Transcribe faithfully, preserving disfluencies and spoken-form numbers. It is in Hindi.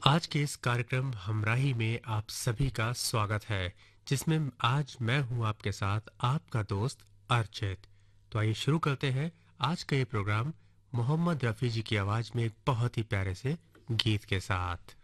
आज के इस कार्यक्रम हमराही में आप सभी का स्वागत है, जिसमें आज मैं हूं आपके साथ आपका दोस्त अर्चित। तो आइए शुरू करते हैं आज का ये प्रोग्राम मोहम्मद रफ़ी जी की आवाज़ में एक बहुत ही प्यारे से गीत के साथ।